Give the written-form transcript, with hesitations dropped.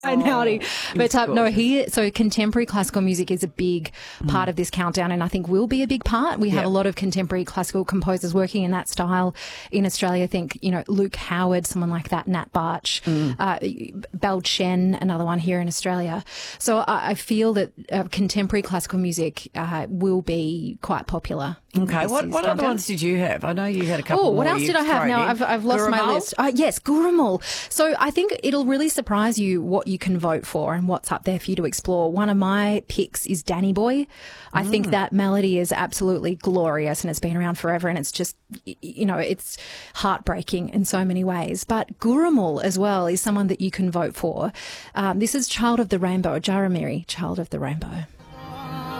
personality. But so contemporary classical music is a big part of this countdown, and I think will be a big part. We have a lot of contemporary classical composers working in that style in Australia. I think, Luke Howard, someone like that, Nat Barch, Bel Chen, another one here in Australia. So I feel that contemporary classical music will be quite popular. Okay, what other ones did you have? I know you had a couple more. What else did I have? Now I've lost my list. Yes, Gurrumul. So I think it'll really surprise you what you can vote for and what's up there for you to explore. One of my picks is Danny Boy. I think that melody is absolutely glorious, and it's been around forever, and it's just, it's heartbreaking in so many ways. But Gurrumul as well is someone that you can vote for. This is Child of the Rainbow, Jaramiri, Child of the Rainbow.